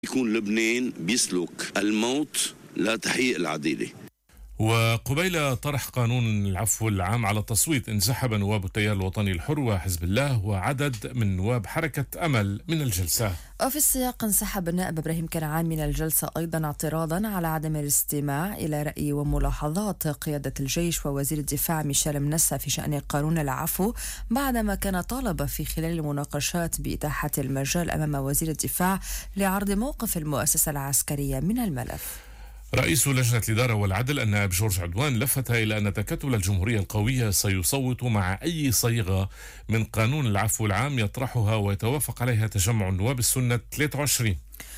يكون لبنان بيسلك الموت لا تحقيق العدالة. وقبيل طرح قانون العفو العام على التصويت، انسحب نواب التيار الوطني الحر وحزب الله وعدد من نواب حركة أمل من الجلسة. وفي السياق انسحب النائب إبراهيم كنعان من الجلسة أيضا اعتراضا على عدم الاستماع إلى رأي وملاحظات قيادة الجيش ووزير الدفاع ميشيل منسى في شأن قانون العفو، بعدما كان طالب في خلال المناقشات بإتاحة المجال أمام وزير الدفاع لعرض موقف المؤسسة العسكرية من الملف. رئيس لجنة الإدارة والعدل النائب جورج عدوان لفت إلى أن تكتل الجمهورية القوية سيصوت مع أي صيغة من قانون العفو العام يطرحها ويتوافق عليها تجمع النواب السنة 23.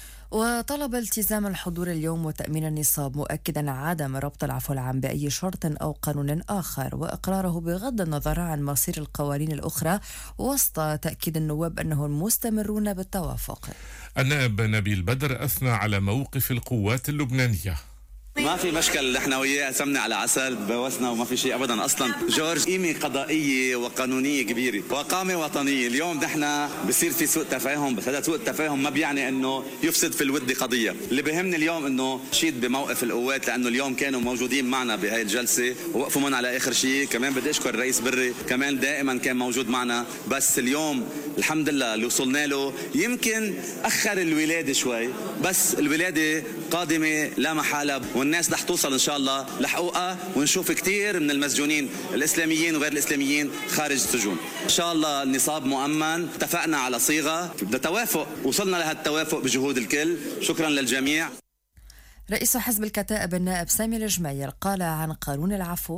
وطلب التزام الحضور اليوم وتأمين النصاب، مؤكدا عدم ربط العفو العام بأي شرط أو قانون آخر، وإقراره بغض النظر عن مصير القوانين الأخرى، وسط تأكيد النواب أنهم مستمرون بالتوافق. النائب نبيل بدر أثنى على موقف القوات اللبنانية. ما في مشكل، نحن وياه سمنة على عسل بوسنا وما في شيء ابدا. اصلا جورج قيمه قضائيه وقانونيه كبيره وقامه وطنيه. اليوم نحن بصير في سوء تفاهم، بس هذا سوء التفاهم ما بيعني انه يفسد في الود قضيه. اللي بيهمني اليوم انه شيد بموقف القوات، لانه اليوم كانوا موجودين معنا بهاي الجلسه ووقفوا معنا على اخر شيء. كمان بدي اشكر الرئيس بري، كمان دائما كان موجود معنا. بس اليوم الحمد لله اللي وصلنا له يمكن اخر الولاده شوي، بس الولاده قادمه لا محاله، والناس رح توصل إن شاء الله لحقوقها، ونشوف كتير من المسجونين الإسلاميين وغير الإسلاميين خارج السجون. إن شاء الله النصاب مؤمن، اتفقنا على صيغة، بدنا توافق، وصلنا لهالتوافق بجهود الكل. شكرا للجميع. رئيس حزب الكتائب النائب سامي الجميل قال عن قانون العفو: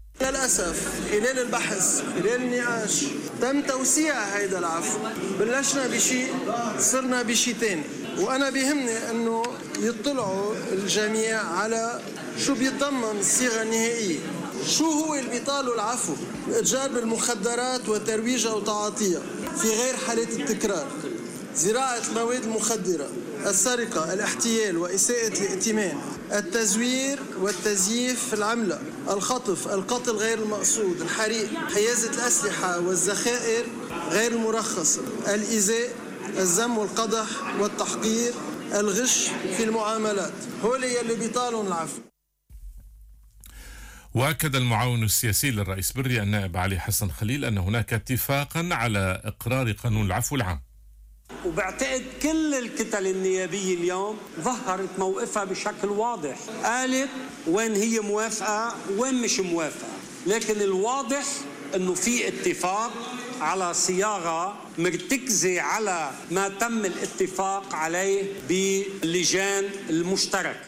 للأسف خلال البحث خلال النقاش تم توسيع هيدا العفو. بلشنا بشيء صرنا بشيء تاني، وأنا بيهمني أنه يطلعوا الجميع على شو بيتضمن الصيغة النهائية. شو هو اللي بيطالوا العفو؟ الإتجار بالمخدرات وترويجها وتعاطيها في غير حالة التكرار، زراعة المواد المخدرة، السرقة، الاحتيال وإساءة الائتمان، التزوير والتزييف في العملة، الخطف، القتل غير المقصود، الحريق، حيازة الأسلحة والذخائر غير المرخصة، الإيذاء، الذم والقدح والتحقير، الغش في المعاملات. هول اللي بيطالون العفو. وأكد المعاون السياسي للرئيس بري النائب علي حسن خليل أن هناك اتفاقا على إقرار قانون العفو العام. وبعتقد كل الكتل النيابية اليوم ظهرت موقفها بشكل واضح، قالت وين هي موافقة وين مش موافقة، لكن الواضح أنه في اتفاق على صياغة مرتكزة على ما تم الاتفاق عليه باللجان المشتركة.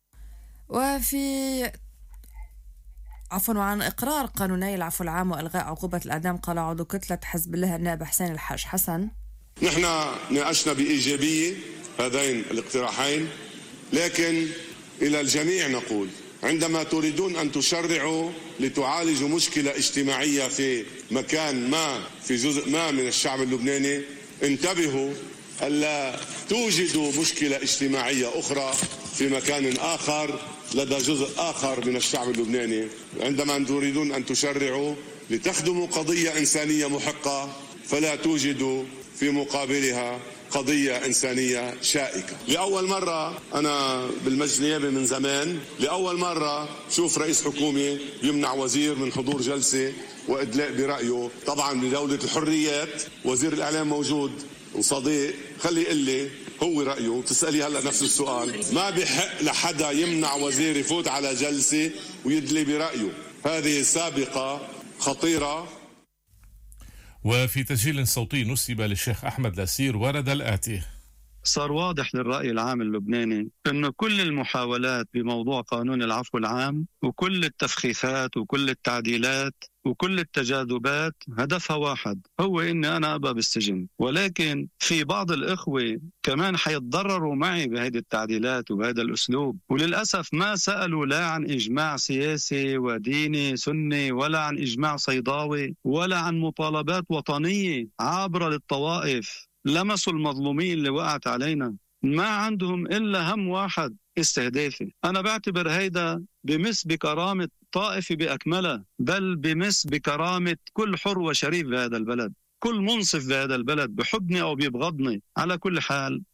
وعن إقرار قانوني العفو العام وإلغاء عقوبة الإعدام، قال عضو كتلة حزب الله النائب حسين الحاج حسن: نحن ناقشنا بإيجابية هذين الاقتراحين، لكن إلى الجميع نقول: عندما تريدون أن تشرعوا لتعالجوا مشكلة اجتماعية في مكان ما، في جزء ما من الشعب اللبناني، انتبهوا ألا توجدوا مشكلة اجتماعية أخرى في مكان آخر لدى جزء آخر من الشعب اللبناني. عندما تريدون أن تشرعوا لتخدموا قضية إنسانية محقة، فلا توجدوا في مقابلها قضية إنسانية شائكة. لأول مرة أنا بالمجلس النيابي من زمان، لأول مرة شوف رئيس حكومة يمنع وزير من حضور جلسة وإدلاء برأيه. طبعا بدولة الحريات وزير الإعلام موجود وصديق، خلي يقول لي هو رأيه. تسألي هلأ نفس السؤال، ما بحق لحدا يمنع وزير يفوت على جلسة ويدلي برأيه. هذه سابقة خطيرة. وفي تسجيل صوتي نسب للشيخ أحمد الأسير ورد الآتي: صار واضح للرأي العام اللبناني أنه كل المحاولات بموضوع قانون العفو العام وكل التفخيفات وكل التعديلات وكل التجاذبات هدفها واحد، هو إني أنا أبقى بالسجن. ولكن في بعض الإخوة كمان حيتضرروا معي بهذه التعديلات وبهذا الأسلوب، وللأسف ما سألوا لا عن إجماع سياسي وديني سني، ولا عن إجماع صيداوي، ولا عن مطالبات وطنية عابرة للطوائف. لمسوا المظلومين اللي وقعت علينا، ما عندهم إلا هم واحد: استهدافي. أنا بعتبر هيدا بمس بكرامة طائفة بأكملها، بل بمس بكرامة كل حر وشريف بهذا البلد، كل منصف بهذا البلد، بحبني أو بيبغضني. على كل حال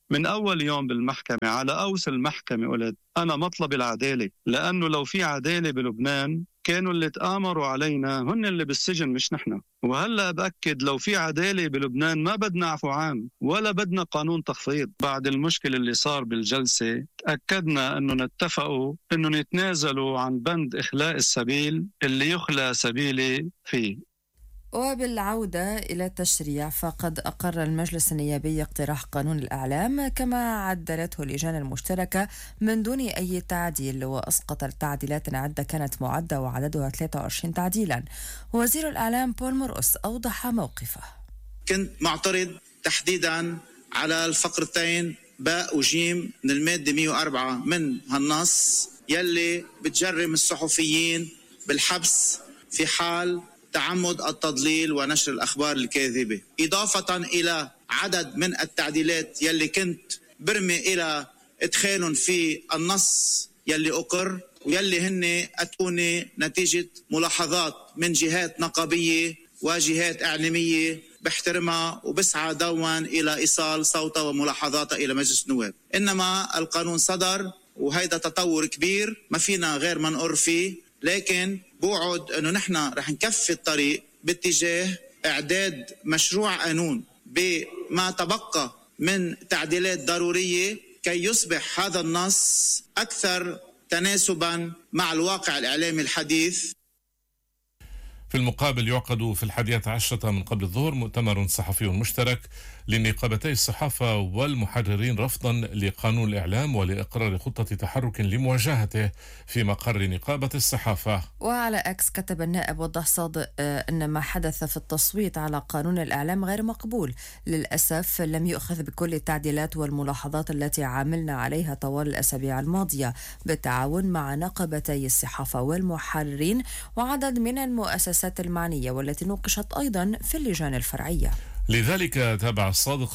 من أول يوم بالمحكمة على أوس المحكمة قلت أنا مطلب العدالة، لأنه لو في عدالة بلبنان كانوا اللي تآمروا علينا هن اللي بالسجن مش نحن. وهلأ بأكد لو في عدالة بلبنان ما بدنا عفو عام ولا بدنا قانون تخفيض. بعد المشكلة اللي صار بالجلسة تأكدنا أنه نتفقوا أنه نتنازلوا عن بند إخلاء السبيل اللي يخلى سبيلي فيه. وبالعودة إلى التشريع، فقد أقر المجلس النيابي اقتراح قانون الإعلام كما عدلته اللجان المشتركة من دون أي تعديل، وأسقط التعديلات عدة كانت معدة وعددها 23 تعديلا. وزير الإعلام بول مرقس أوضح موقفه. كنت معترض تحديدا على الفقرتين باء وجيم من المادة 104 من هالنص يلي بتجرم الصحفيين بالحبس في حال تعمد التضليل ونشر الأخبار الكاذبة، إضافة إلى عدد من التعديلات يلي كنت برمي إلى إدخالهم في النص يلي أقر، ويلي هن أتوني نتيجة ملاحظات من جهات نقابية وجهات إعلامية بحترمها وبسعى دوما إلى إيصال صوتها وملاحظاتها إلى مجلس النواب. إنما القانون صدر وهيدا تطور كبير ما فينا غير ما نقر فيه، لكن بوعد أنه نحن رح نكفي الطريق باتجاه إعداد مشروع قانون بما تبقى من تعديلات ضرورية كي يصبح هذا النص أكثر تناسبا مع الواقع الإعلامي الحديث. في المقابل يعقد في 11 من قبل الظهر مؤتمر صحفي مشترك لنقابتي الصحافة والمحررين رفضا لقانون الإعلام ولإقرار خطة تحرك لمواجهته في مقر نقابة الصحافة. وعلى أكس كتب النائب وضح صادق أن ما حدث في التصويت على قانون الإعلام غير مقبول. للأسف لم يؤخذ بكل التعديلات والملاحظات التي عاملنا عليها طوال الأسابيع الماضية بالتعاون مع نقابتي الصحافة والمحررين وعدد من المؤسسات المعنية والتي نوقشت أيضا في اللجان الفرعية. لذلك تابع الصادق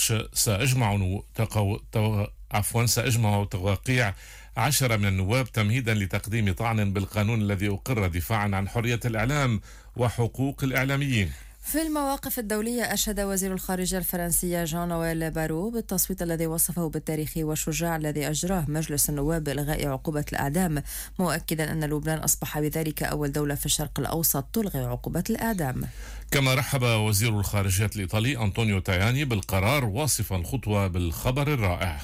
سأجمع توقيع 10 من النواب تمهيدا لتقديم طعن بالقانون الذي أقر دفاعا عن حرية الإعلام وحقوق الإعلاميين. في المواقف الدولية أشاد وزير الخارجية الفرنسي جان نويل بارو بالتصويت الذي وصفه بالتاريخي والشجاع الذي أجراه مجلس النواب بإلغاء عقوبة الإعدام، مؤكدا أن لبنان أصبح بذلك أول دولة في الشرق الأوسط تلغي عقوبة الإعدام. كما رحب وزير الخارجية الإيطالي أنطونيو تاياني بالقرار واصفا الخطوة بالخبر الرائع.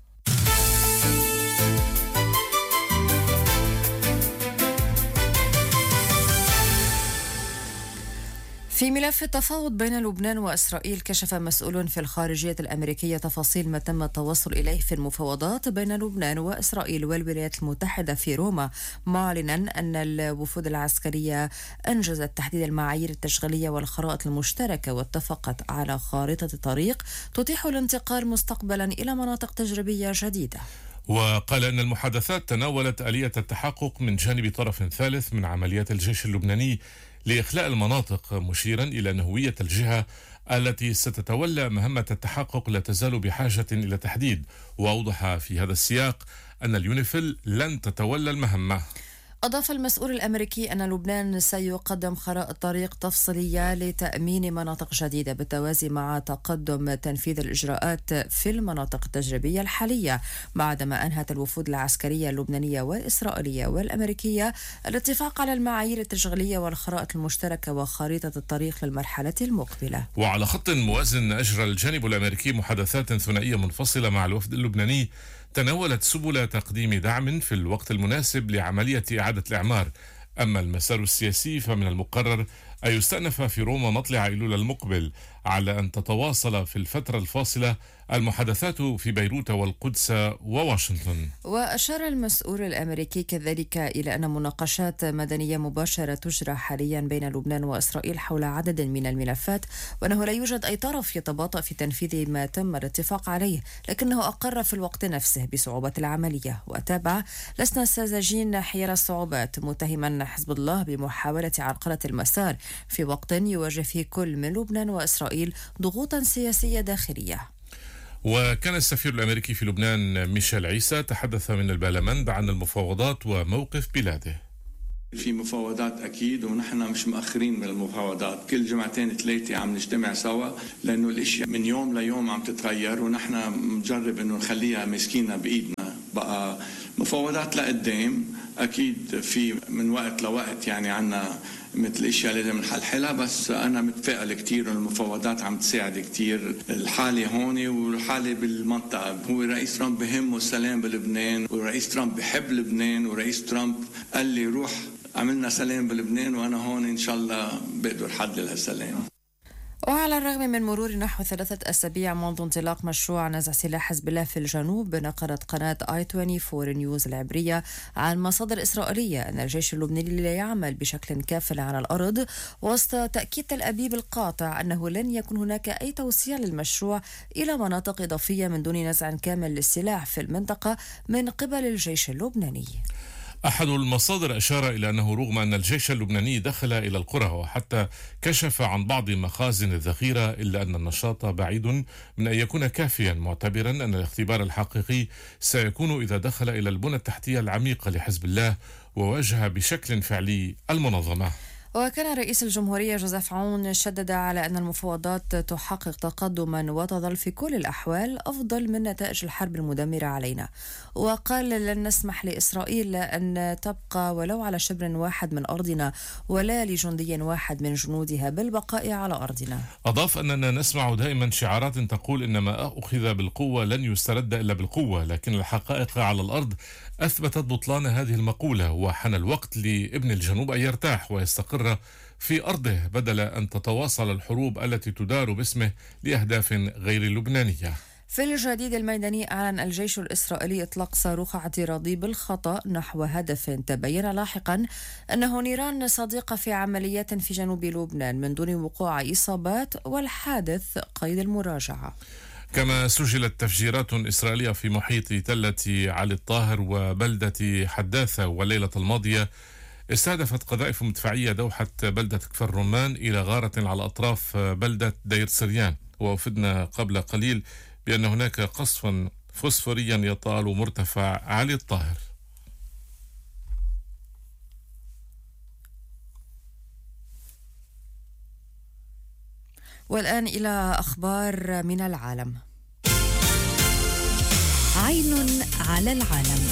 في ملف التفاوض بين لبنان وإسرائيل، كشف مسؤول في الخارجية الأمريكية تفاصيل ما تم التوصل إليه في المفاوضات بين لبنان وإسرائيل والولايات المتحدة في روما، معلنا أن الوفود العسكرية أنجزت تحديد المعايير التشغيلية والخرائط المشتركة واتفقت على خارطة طريق تتيح الانتقال مستقبلا إلى مناطق تجريبية جديدة. وقال أن المحادثات تناولت آلية التحقق من جانب طرف ثالث من عمليات الجيش اللبناني لإخلاء المناطق، مشيرا إلى أن هوية الجهة التي ستتولى مهمة التحقق لا تزال بحاجة إلى تحديد. وأوضح في هذا السياق أن اليونيفيل لن تتولى المهمة. أضاف المسؤول الأمريكي أن لبنان سيقدم خرائط طريق تفصيلية لتأمين مناطق جديدة بالتوازي مع تقدم تنفيذ الإجراءات في المناطق التجريبية الحالية، بعدما أنهت الوفود العسكرية اللبنانية والإسرائيلية والأمريكية الاتفاق على المعايير التشغيلية والخرائط المشتركة وخريطة الطريق للمرحلة المقبلة. وعلى خط موازن أجرى الجانب الأمريكي محادثات ثنائية منفصلة مع الوفد اللبناني تناولت سبل تقديم دعم في الوقت المناسب لعملية إعادة الإعمار. أما المسار السياسي فمن المقرر أن يستأنف في روما مطلع أيلول المقبل، على أن تتواصل في الفترة الفاصلة المحادثات في بيروت والقدس وواشنطن. وأشار المسؤول الأمريكي كذلك إلى أن مناقشات مدنية مباشرة تجرى حاليا بين لبنان وإسرائيل حول عدد من الملفات، وأنه لا يوجد أي طرف يتباطأ في تنفيذ ما تم الاتفاق عليه، لكنه أقر في الوقت نفسه بصعوبة العملية. وتابع: لسنا ساذجين حيال الصعوبات، متهما حزب الله بمحاولة عرقلة المسار في وقت يواجه فيه كل من لبنان وإسرائيل ضغوطا سياسية داخلية. وكان السفير الأمريكي في لبنان ميشيل عيسى تحدث من البرلمان عن المفاوضات وموقف بلاده. في مفاوضات أكيد، ونحن مش مأخرين من المفاوضات، كل جمعتين 3 عم نجتمع سوا، لأنه الأشياء من يوم ليوم عم تتغير، ونحن مجرب أنه نخليها مسكينة بإيدنا. بقى مفاوضات لقدام أكيد في من وقت لوقت، يعني عنا مثل اشياء لازم نحلحلها، بس انا متفائل كثير انه المفاوضات عم تساعد كثير الحاله هون والحاله بالمنطقه. هو رئيس ترامب بهمه السلام بلبنان، ورئيس ترامب بحب لبنان، ورئيس ترامب قال لي روح عملنا سلام بلبنان، وانا هون ان شاء الله بقدر حدد هالسلام. وعلى الرغم من مرور نحو 3 أسابيع منذ انطلاق مشروع نزع سلاح حزب الله في الجنوب، نقلت قناة i24 نيوز العبرية عن مصادر إسرائيلية أن الجيش اللبناني لا يعمل بشكل كاف على الأرض، وسط تأكيد تل أبيب القاطع أنه لن يكون هناك أي توسيع للمشروع إلى مناطق إضافية من دون نزع كامل للسلاح في المنطقة من قبل الجيش اللبناني. أحد المصادر أشار إلى أنه رغم أن الجيش اللبناني دخل إلى القرى وحتى كشف عن بعض مخازن الذخيرة، إلا أن النشاط بعيد من أن يكون كافيا، معتبرا أن الاختبار الحقيقي سيكون إذا دخل إلى البنى التحتية العميقة لحزب الله وواجه بشكل فعلي المنظمة. وكان رئيس الجمهورية جوزيف عون شدد على أن المفاوضات تحقق تقدما وتظل في كل الأحوال أفضل من نتائج الحرب المدمرة علينا، وقال لن نسمح لإسرائيل أن تبقى ولو على شبر واحد من أرضنا ولا لجندي واحد من جنودها بالبقاء على أرضنا. أضاف أننا نسمع دائما شعارات تقول إن ما أخذ بالقوة لن يسترد إلا بالقوة، لكن الحقائق على الأرض أثبتت بطلان هذه المقولة، وحان الوقت لابن الجنوب أن يرتاح ويستقر في أرضه بدل أن تتواصل الحروب التي تدار باسمه لأهداف غير لبنانية. في الجديد الميداني أعلن الجيش الإسرائيلي إطلاق صاروخ اعتراضي بالخطأ نحو هدف تبين لاحقا أنه نيران صديقة في عمليات في جنوب لبنان من دون وقوع إصابات، والحادث قيد المراجعة. كما سجلت تفجيرات إسرائيلية في محيط تلة علي الطاهر وبلدة حداثة، والليلة الماضية استهدفت قذائف مدفعية دوحة بلدة كفر رمان إلى غارة على أطراف بلدة دير سريان. وأفدنا قبل قليل بأن هناك قصفا فوسفوريا يطال مرتفع علي الطاهر. والآن إلى أخبار من العالم. عين على العالم.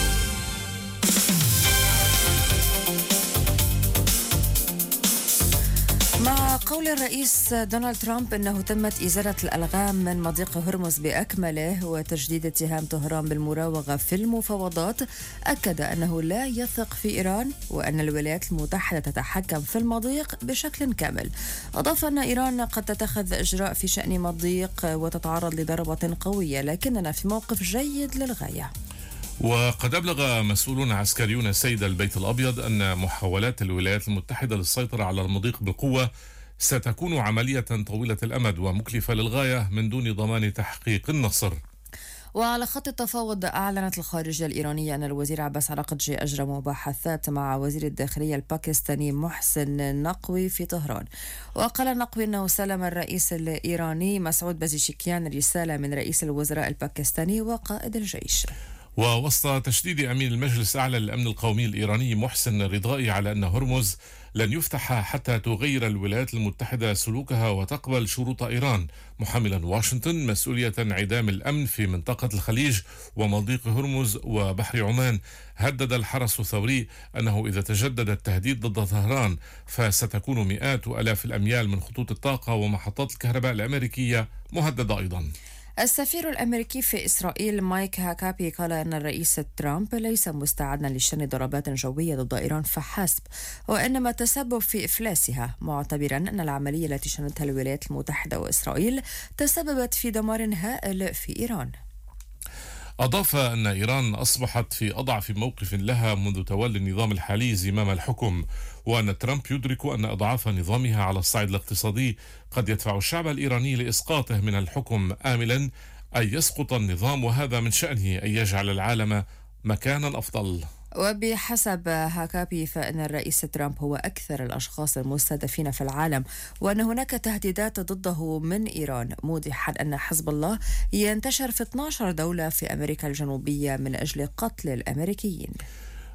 مع قول الرئيس دونالد ترامب أنه تمت إزالة الألغام من مضيق هرمز بأكمله وتجديد اتهام طهران بالمراوغة في المفاوضات، أكد أنه لا يثق في إيران وأن الولايات المتحدة تتحكم في المضيق بشكل كامل. أضاف أن إيران قد تتخذ إجراء في شأن مضيق وتتعرض لضربة قوية، لكننا في موقف جيد للغاية. وقد أبلغ مسؤولون عسكريون سيد البيت الأبيض أن محاولات الولايات المتحدة للسيطرة على المضيق بالقوة ستكون عملية طويلة الأمد ومكلفة للغاية من دون ضمان تحقيق النصر. وعلى خط التفاوض أعلنت الخارجية الإيرانية أن الوزير عباس عراقجي أجرى مباحثات مع وزير الداخلية الباكستاني محسن نقوي في طهران. وقال نقوي أنه سلم الرئيس الإيراني مسعود بازيشكيان رسالة من رئيس الوزراء الباكستاني وقائد الجيش. ووسط تشديد أمين المجلس الأعلى للأمن القومي الإيراني محسن رضائي على أن هرمز لن يفتح حتى تغير الولايات المتحدة سلوكها وتقبل شروط إيران، محملا واشنطن مسؤولية انعدام الأمن في منطقة الخليج ومضيق هرمز وبحر عمان. هدد الحرس الثوري أنه إذا تجدد التهديد ضد طهران فستكون مئات وآلاف الأميال من خطوط الطاقة ومحطات الكهرباء الأمريكية مهددة أيضا. السفير الأمريكي في إسرائيل مايك هاكابي قال أن الرئيس ترامب ليس مستعدا لشن ضربات جوية ضد إيران فحسب، وإنما التسبب في إفلاسها، معتبرا أن العملية التي شنتها الولايات المتحدة وإسرائيل تسببت في دمار هائل في إيران. أضاف أن إيران أصبحت في أضعف موقف لها منذ تولي النظام الحالي زمام الحكم، وأن ترامب يدرك أن أضعاف نظامها على الصعيد الاقتصادي قد يدفع الشعب الإيراني لإسقاطه من الحكم، آملا أن يسقط النظام، وهذا من شأنه أن يجعل العالم مكانا أفضل. وبحسب هاكابي فإن الرئيس ترامب هو أكثر الأشخاص المستهدفين في العالم، وأن هناك تهديدات ضده من إيران، موضحا أن حزب الله ينتشر في 12 دولة في أمريكا الجنوبية من أجل قتل الأمريكيين.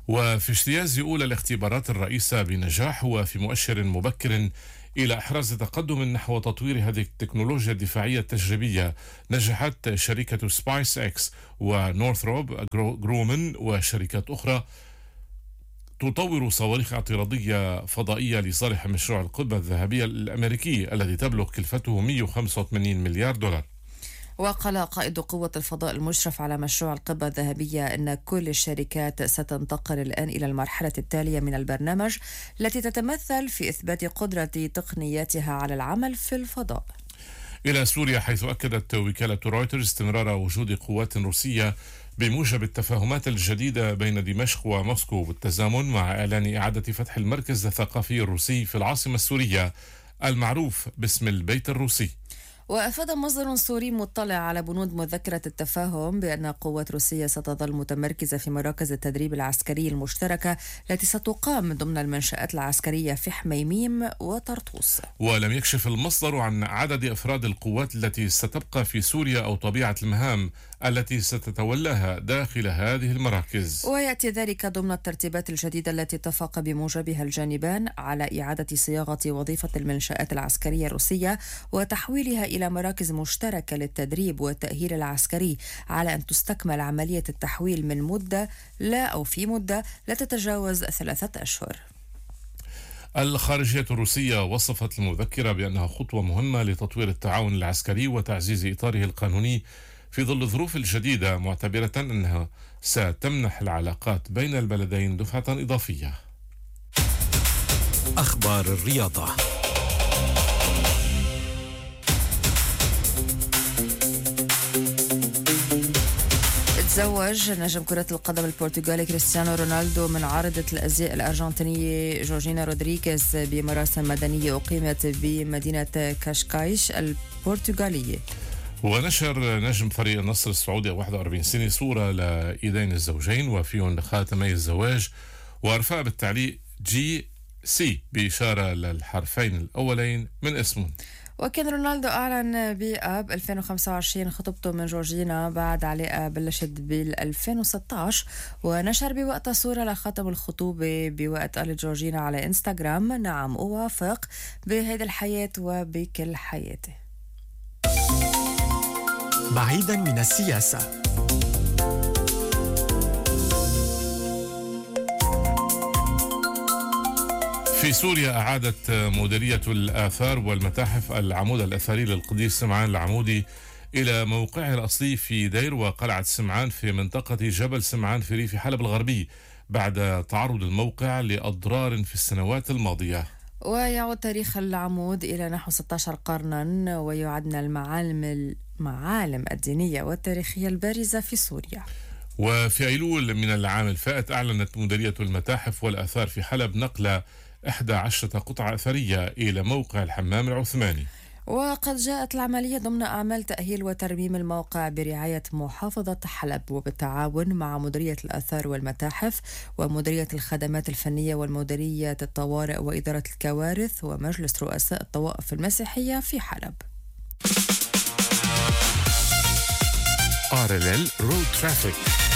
وفي اجتياز أولى الاختبارات الرئيسة بنجاح وفي مؤشر مبكر إلى إحراز تقدم نحو تطوير هذه التكنولوجيا الدفاعية التجريبية، نجحت شركة سبايس إكس ونورثروب جرومن وشركات أخرى تطور صواريخ اعتراضية فضائية لصالح مشروع القبة الذهبية الأمريكي الذي تبلغ كلفته 185 مليار دولار. وقال قائد قوة الفضاء المشرف على مشروع القبة الذهبية أن كل الشركات ستنتقل الآن إلى المرحلة التالية من البرنامج التي تتمثل في إثبات قدرة تقنياتها على العمل في الفضاء. إلى سوريا، حيث أكدت وكالة رويترز استمرار وجود قوات روسية بموجب التفاهمات الجديدة بين دمشق وموسكو، بالتزامن مع إعلان إعادة فتح المركز الثقافي الروسي في العاصمة السورية المعروف باسم البيت الروسي. وأفاد مصدر سوري مطلع على بنود مذكرة التفاهم بأن قوات روسية ستظل متمركزة في مراكز التدريب العسكري المشتركة التي ستقام ضمن المنشآت العسكرية في حميميم وطرطوس. ولم يكشف المصدر عن عدد أفراد القوات التي ستبقى في سوريا أو طبيعة المهام التي ستتولاها داخل هذه المراكز. ويأتي ذلك ضمن الترتيبات الجديدة التي اتفق بموجبها الجانبان على إعادة صياغة وظيفة المنشآت العسكرية الروسية وتحويلها إلى مراكز مشتركة للتدريب والتأهيل العسكري، على أن تستكمل عملية التحويل من مدة لا تتجاوز 3 أشهر. الخارجية الروسية وصفت المذكرة بأنها خطوة مهمة لتطوير التعاون العسكري وتعزيز إطاره القانوني في ظل الظروف الجديدة، معتبرة أنها ستمنح العلاقات بين البلدين دفعة إضافية. أخبار الرياضة. تزوج نجم كرة القدم البرتغالي كريستيانو رونالدو من عارضة الأزياء الأرجنتينية جورجينا رودريغيز بمراسم مدنية أقيمت بمدينة كاشكايش البرتغالية. ونشر نجم فريق النصر السعودي 41 سنة صورة لإيدين الزوجين وفيهم خاتمي الزواج، وأرفع بالتعليق GC بإشارة للحرفين الأولين من اسمه. وكان رونالدو أعلن بآب 2025 خطبته من جورجينا بعد علاقة بلشت بال2016، ونشر بوقتها صورة لخاتم الخطوبة بوقت قالت جورجينا على إنستغرام: نعم أوافق بهيدي الحياة وبكل حياتي. بعيدا من السياسة. في سوريا أعادت مديرية الآثار والمتاحف العمود الأثري للقديس سمعان العمودي إلى موقعه الأصلي في دير وقلعة سمعان في منطقة جبل سمعان في ريف حلب الغربي، بعد تعرض الموقع لأضرار في السنوات الماضية. ويعود تاريخ العمود إلى نحو 16 قرنا، ويعد من المعالم الدينية والتاريخية البارزة في سوريا. وفي أيلول من العام الفائت أعلنت مديرية المتاحف والآثار في حلب نقل 11 قطعة أثرية إلى موقع الحمام العثماني. وقد جاءت العملية ضمن أعمال تأهيل وترميم الموقع برعاية محافظة حلب وبالتعاون مع مديرية الآثار والمتاحف ومديرية الخدمات الفنية والمديرية الطوارئ وإدارة الكوارث ومجلس رؤساء الطوائف المسيحية في حلب. RLL رود ترافيك،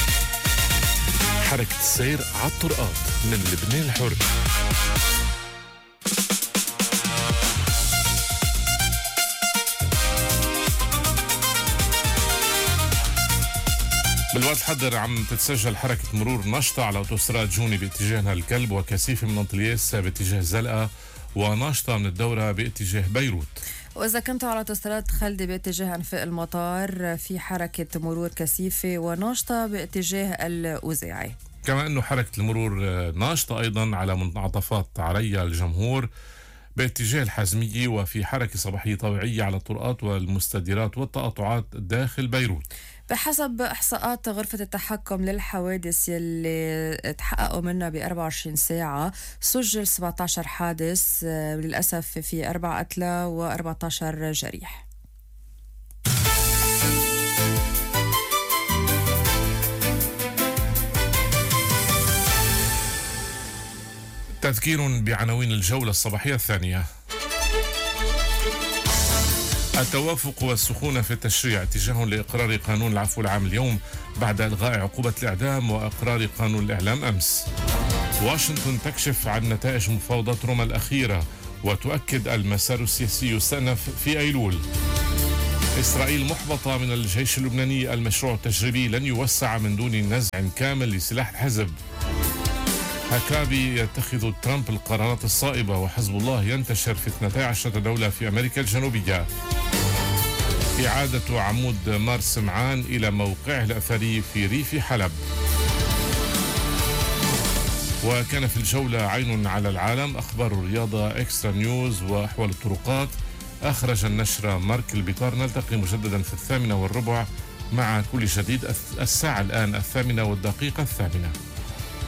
حركة السير على الطرقات من لبنان الحر. بالوقت الحاضر عم تتسجل حركة مرور نشطة على أوتوستراد جوني باتجاه الكلب، وكثيفة من أنطلياس باتجاه زلقة، وناشطة من الدورة باتجاه بيروت. وإذا كنتوا على أوتوستراد خلدي باتجاه أنفاق المطار في حركة مرور كثيفة وناشطة باتجاه الأوزاعي. كما أنه حركة المرور ناشطة أيضا على منعطفات عريا الجمهور باتجاه الحزمية، وفي حركة صباحية طبيعية على الطرقات والمستديرات والتقاطعات داخل بيروت. بحسب إحصاءات غرفة التحكم للحوادث يلي تحققوا منها ب 24 ساعة، سجل 17 حادث للأسف في 4 قتلى و14 جريح. تذكير بعناوين الجولة الصباحية الثانية. التوافق والسخونة في التشريع اتجاه لإقرار قانون العفو العام اليوم بعد إلغاء عقوبة الإعدام وإقرار قانون الإعلام أمس. واشنطن تكشف عن نتائج مفاوضات روما الأخيرة وتؤكد المسار السياسي يستأنف في أيلول. إسرائيل محبطة من الجيش اللبناني، المشروع التجريبي لن يوسع من دون نزع كامل لسلاح الحزب. هكابي يتخذ ترامب القرارات الصائبة وحزب الله ينتشر في 12 دولة في أمريكا الجنوبية. إعادة عمود مار سمعان إلى موقعه الأثري في ريف حلب. وكان في الجولة عين على العالم، أخبار الرياضة، إكسترا نيوز وأحوال الطرقات. أخرج النشرة مارك البطار. نلتقي مجددا في 8:15 مع كل جديد. الساعة الآن 8:08.